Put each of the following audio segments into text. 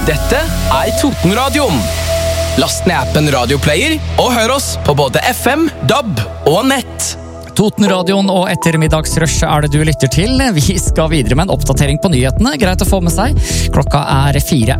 Dette Totenradioen. Last ned appen Radioplayer og hør oss på både FM, DAB og nett. Totenradioen og ettermiddagsrush det du lytter til. Vi skal videre med en oppdatering på nyhetene. Greit å få med seg. Klokka 4.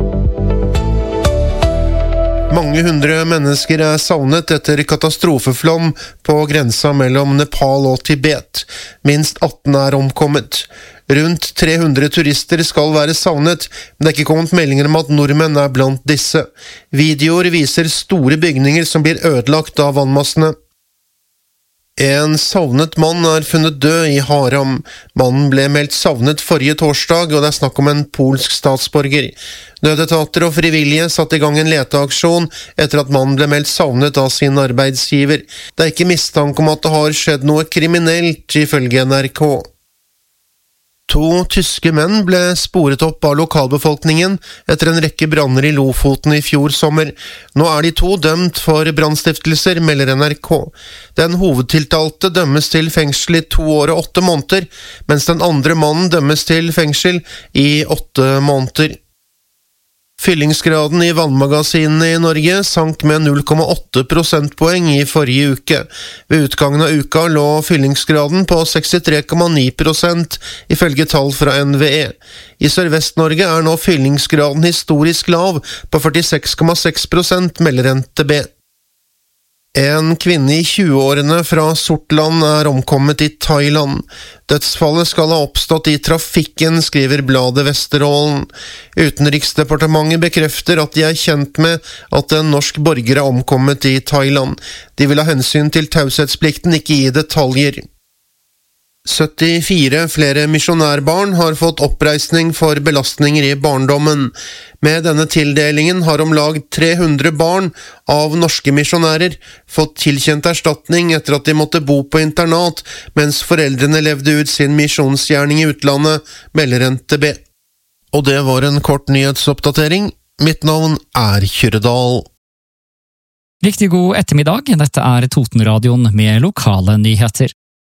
Mange hundre mennesker savnet etter katastrofeflom på grensa mellom Nepal og Tibet. Minst 18 omkommet. Rundt 300 turister skal være savnet, men det ikke kommet meldinger om at nordmenn blant disse. Videoer viser store bygninger som blir ødelagt av vannmassene. En savnet mann funnet død i Haram. Mannen ble meldt savnet forrige torsdag, og det snakk om en polsk statsborger. Nødetater og frivillige satte i gang en leteaksjon etter at mannen ble meldt savnet av sin arbeidsgiver. Det ikke mistanke om at det har skjedd noe kriminelt, ifølge NRK. 2 tyske menn ble sporet opp av lokalbefolkningen etter en rekke branner i Lofoten i fjor sommer. Nå de 2 dømt for brannstiftelser, melder NRK. Den hovedtiltalte dømmes til fengsel i 2 år og 8 måneder, mens den andre mannen dømmes til fengsel i 8 måneder. Fyllingsgraden i vannmagasinene i Norge sank med 0,8 prosentpoeng i forrige uke. Ved utgangen av uka lå fyllingsgraden på 63,9%, ifølge tall fra NVE. I Sørvest-Norge nå fyllingsgraden historisk lav på 46,6%, melder NTB. En kvinne i 20-årene fra Sortland omkommet i Thailand. Dødsfallet skal ha oppstått i trafikken, skriver bladet Vesterålen. Utenriksdepartementet bekrefter at de kjent med at en norsk borger omkommet i Thailand. De vil ha hensyn til taushetsplikten, ikke gi detaljer. 74 flere misjonærbarn har fått oppreisning for belastninger i barndommen. Med denne tildelingen har om lag 300 barn av norske misjonærer fått tilkjent erstatning etter at de måtte bo på internat, mens foreldrene levde ut sin misjonsgjerning i utlandet, melder NTB. Og det var en kort nyhetsoppdatering. Mitt navn Kyrredal. Riktig god ettermiddag. Dette Totenradioen med lokale nyheter.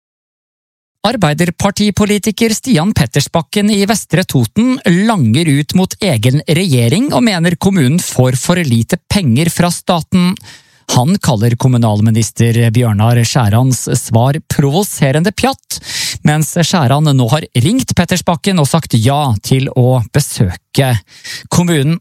Arbeiderpartipolitiker Stian Pettersbakken i Vestre Toten langer ut mot egen regjering og mener kommunen får for lite penger fra staten. Han kaller kommunalminister Bjørnar Skjærans svar provoserende pjatt, mens Skjæran nå har ringt Pettersbakken og sagt ja til å besøke kommunen.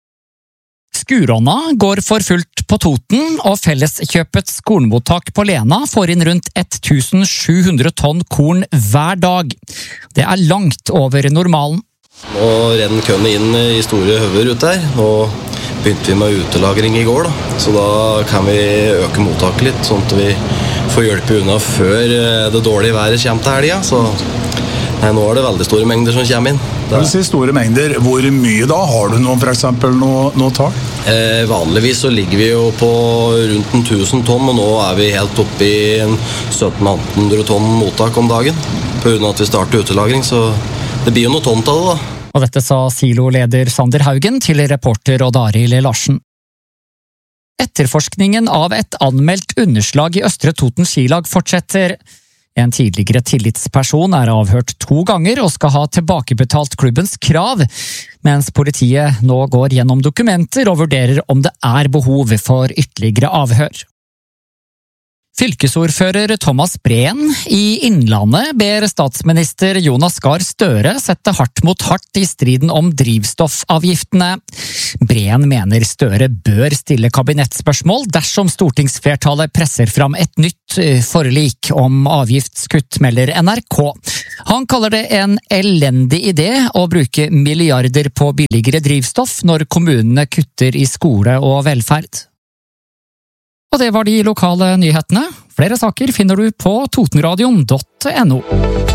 Skuronna går for fullt på Toten, og Felleskjøpets kornmottak på Lena får inn rundt 1700 tonn korn hver dag. Det langt over normalen. Nå renner køene inn i store høver ut der. Nå begynte vi med utelagring i går, så da kan vi øke mottaket litt, sånn at vi får hjelpe unna før det dårlige været kommer til helga. Så nå det veldig store mengder som kommer inn. Jeg vil si store mengder. Hvor mye da? Har du for eksempel noe tall? Vanligvis så ligger vi jo på rundt 1000 tonn, og nå vi helt oppe i 1700-1800 tonn mottak om dagen. På grunn av at vi starter utelagring, så det blir jo noe tomt av det da. Og dette sa Silo-leder Sander Haugen til reporter Odd Arild Larsen. Etterforskningen av et anmeldt underslag i Østre Toten skilag fortsetter. En tidligere tillitsperson avhørt 2 ganger og skal ha tilbakebetalt klubbens krav, mens politiet nå går gjennom dokumenter og vurderer om det behov for ytterligere avhør. Fylkesordfører Thomas Breen i Innlandet ber statsminister Jonas Gahr Støre sette hardt mot hardt i striden om drivstoffavgiftene. Breen mener Støre bør stille kabinettspørsmål dersom stortingsflertallet presser fram et nytt forlik om avgiftskutt, melder NRK. Han kaller det en elendig idé å bruke milliarder på billigere drivstoff når kommunene kutter i skole og velferd. Og det var de lokale nyhetene. Flere saker finner du på totenradion.no.